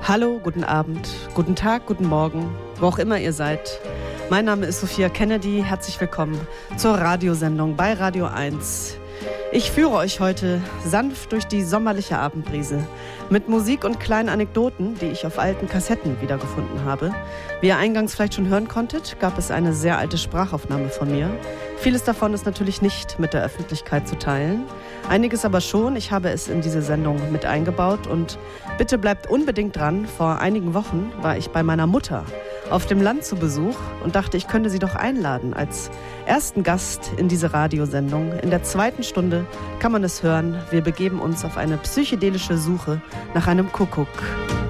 Hallo, guten Abend, guten Tag, guten Morgen, wo auch immer ihr seid. Mein Name ist Sophia Kennedy, herzlich willkommen zur Radiosendung bei Radio 1. Ich führe euch heute sanft durch die sommerliche Abendbrise mit Musik und kleinen Anekdoten, die ich auf alten Kassetten wiedergefunden habe. Wie ihr eingangs vielleicht schon hören konntet, gab es eine sehr alte Sprachaufnahme von mir. Vieles davon ist natürlich nicht mit der Öffentlichkeit zu teilen. Einiges aber schon. Ich habe es in diese Sendung mit eingebaut und bitte bleibt unbedingt dran. Vor einigen Wochen war ich bei meiner Mutter auf dem Land zu Besuch und dachte, ich könnte sie doch einladen als ersten Gast in diese Radiosendung. In der zweiten Stunde kann man es hören. Wir begeben uns auf eine psychedelische Suche nach einem Kuckuck.